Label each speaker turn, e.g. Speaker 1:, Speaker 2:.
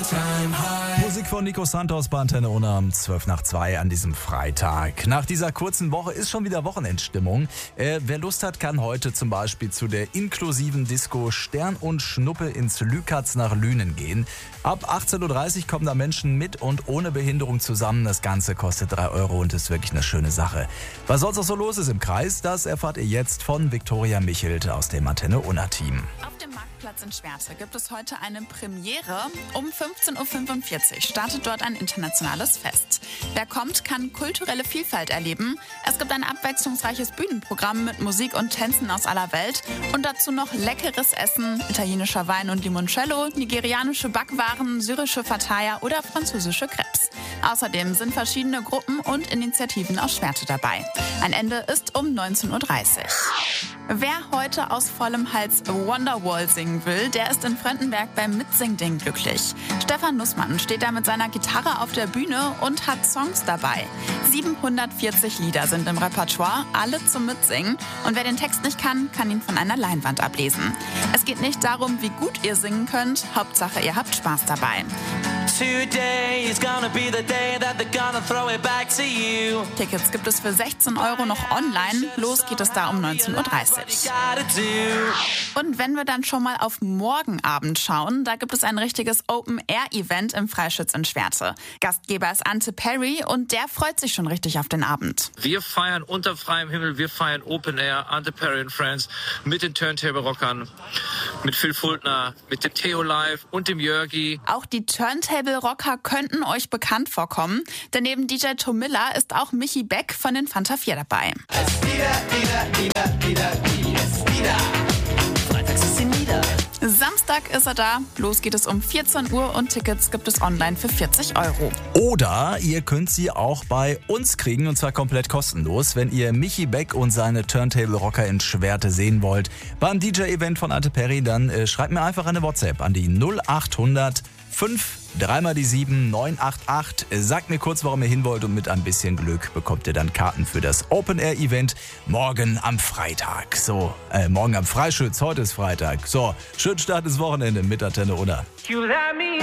Speaker 1: Musik von Nico Santos bei Antenne Unna um 1:12 an diesem Freitag. Nach dieser kurzen Woche ist schon wieder Wochenendstimmung. Wer Lust hat, kann heute zum Beispiel zu der inklusiven Disco Stern und Schnuppe ins Lükatz nach Lünen gehen. Ab 18:30 Uhr kommen da Menschen mit und ohne Behinderung zusammen. Das Ganze kostet 3 Euro und ist wirklich eine schöne Sache. Was sonst noch so los ist im Kreis, das erfahrt ihr jetzt von Viktoria Michelt aus dem Antenne Unna Team.
Speaker 2: Auf dem Marktplatz in Schwerte gibt es heute eine Premiere. Um 15:45 Uhr startet dort ein internationales Fest. Wer kommt, kann kulturelle Vielfalt erleben. Es gibt ein abwechslungsreiches Bühnenprogramm mit Musik und Tänzen aus aller Welt und dazu noch leckeres Essen, italienischer Wein und Limoncello, nigerianische Backwaren, syrische Fataya oder französische Crepes. Außerdem sind verschiedene Gruppen und Initiativen aus Schwerte dabei. Ein Ende ist um 19:30 Uhr. Wer heute aus vollem Hals Wonderwall singen will, der ist in Fröndenberg beim Mitsingding glücklich. Stefan Nussmann steht da mit seiner Gitarre auf der Bühne und hat Songs dabei. 740 Lieder sind im Repertoire, alle zum Mitsingen. Und wer den Text nicht kann, kann ihn von einer Leinwand ablesen. Es geht nicht darum, wie gut ihr singen könnt, Hauptsache ihr habt Spaß dabei.
Speaker 3: Today is gonna be the day that they're gonna throw it back to you.
Speaker 2: Tickets gibt es für 16 Euro noch online. Los geht es da um 19:30 Uhr. Und wenn wir dann schon mal auf morgen Abend schauen, da gibt es ein richtiges Open-Air-Event im Freischütz in Schwerte. Gastgeber ist Ante Perry und der freut sich schon richtig auf den Abend.
Speaker 4: Wir feiern unter freiem Himmel, wir feiern Open Air, Ante Perry and Friends mit den Turntable-Rockern, mit Phil Fultner, mit dem Theo Live und dem Jörgi.
Speaker 2: Auch die Turntable-Rocker könnten euch bekannt vorkommen, denn neben DJ Tomilla ist auch Michi Beck von den Fanta 4 dabei. Samstag ist er da, los geht es um 14 Uhr und Tickets gibt es online für 40 Euro.
Speaker 1: Oder ihr könnt sie auch bei uns kriegen und zwar komplett kostenlos, wenn ihr Michi Beck und seine Turntable Rocker in Schwerte sehen wollt. Beim DJ-Event von Ante Perry, dann schreibt mir einfach eine WhatsApp an die 0800 5 3x7 988. Sagt mir kurz, warum ihr hin wollt und mit ein bisschen Glück bekommt ihr dann Karten für das Open-Air-Event morgen am Freitag. Morgen am Freischütz, heute ist Freitag. So, schönen Start ins Wochenende mit Antenne Unna.